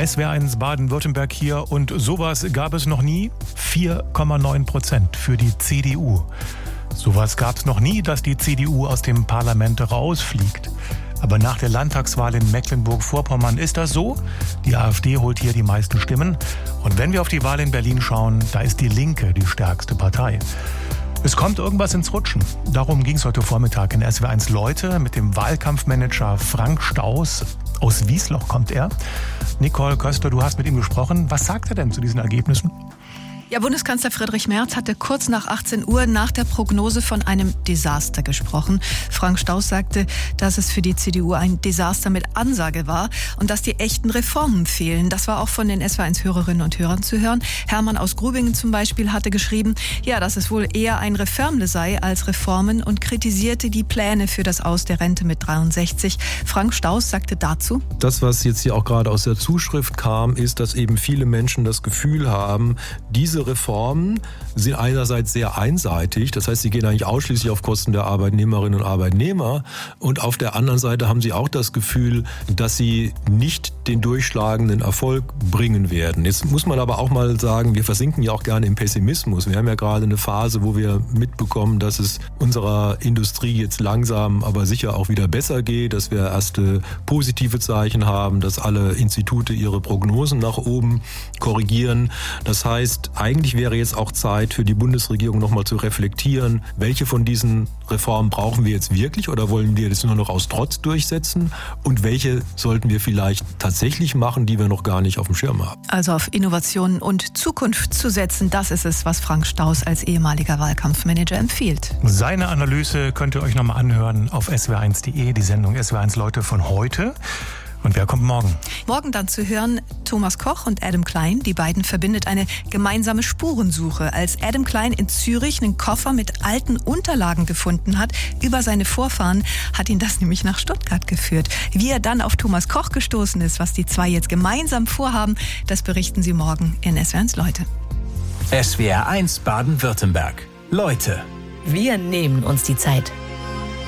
SWR1 Baden-Württemberg hier und sowas gab es noch nie. 4,9% für die CDU. Sowas gab es noch nie, dass die CDU aus dem Parlament rausfliegt. Aber nach der Landtagswahl in Mecklenburg-Vorpommern ist das so. Die AfD holt hier die meisten Stimmen. Und wenn wir auf die Wahl in Berlin schauen, da ist die Linke die stärkste Partei. Es kommt irgendwas ins Rutschen. Darum ging es heute Vormittag in SWR1 Leute mit dem Wahlkampfmanager Frank Staus. Aus Wiesloch kommt er. Nicole Köster, du hast mit ihm gesprochen. Was sagt er denn zu diesen Ergebnissen? Ja, Bundeskanzler Friedrich Merz hatte kurz nach 18 Uhr nach der Prognose von einem Desaster gesprochen. Frank Staus sagte, dass es für die CDU ein Desaster mit Ansage war und dass die echten Reformen fehlen. Das war auch von den SWR1-Hörerinnen und Hörern zu hören. Hermann aus Grubingen zum Beispiel hatte geschrieben, ja, dass es wohl eher ein Reformle sei als Reformen und kritisierte die Pläne für das Aus der Rente mit 63. Frank Staus sagte dazu: Das, was jetzt hier auch gerade aus der Zuschrift kam, ist, dass eben viele Menschen das Gefühl haben, diese Reformen sind einerseits sehr einseitig, das heißt, sie gehen eigentlich ausschließlich auf Kosten der Arbeitnehmerinnen und Arbeitnehmer, und auf der anderen Seite haben sie auch das Gefühl, dass sie nicht den durchschlagenden Erfolg bringen werden. Jetzt muss man aber auch mal sagen, wir versinken ja auch gerne im Pessimismus. Wir haben ja gerade eine Phase, wo wir mitbekommen, dass es unserer Industrie jetzt langsam, aber sicher auch wieder besser geht, dass wir erste positive Zeichen haben, dass alle Institute ihre Prognosen nach oben korrigieren. Das heißt, eigentlich wäre jetzt auch Zeit für die Bundesregierung nochmal zu reflektieren, welche von diesen Reformen brauchen wir jetzt wirklich oder wollen wir das nur noch aus Trotz durchsetzen und welche sollten wir vielleicht tatsächlich machen, die wir noch gar nicht auf dem Schirm haben. Also auf Innovation und Zukunft zu setzen, das ist es, was Frank Staus als ehemaliger Wahlkampfmanager empfiehlt. Seine Analyse könnt ihr euch nochmal anhören auf swr1.de, die Sendung SWR1 Leute von heute. Und wer kommt morgen? Morgen dann zu hören Thomas Koch und Adam Klein. Die beiden verbindet eine gemeinsame Spurensuche. Als Adam Klein in Zürich einen Koffer mit alten Unterlagen gefunden hat über seine Vorfahren, hat ihn das nämlich nach Stuttgart geführt. Wie er dann auf Thomas Koch gestoßen ist, was die zwei jetzt gemeinsam vorhaben, das berichten sie morgen in SWR1 Leute. SWR1 Baden-Württemberg. Leute. Wir nehmen uns die Zeit.